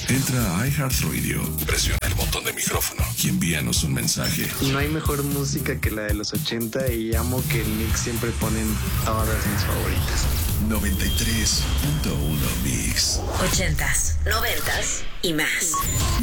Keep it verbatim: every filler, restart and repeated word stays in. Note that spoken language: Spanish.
Entra a iHeartRadio, presiona el botón de micrófono y envíanos un mensaje. No hay mejor música que la de los ochenta y amo que el Mix siempre ponen todas mis favoritas. noventa y tres punto uno Mix. Ochentas, noventas y más.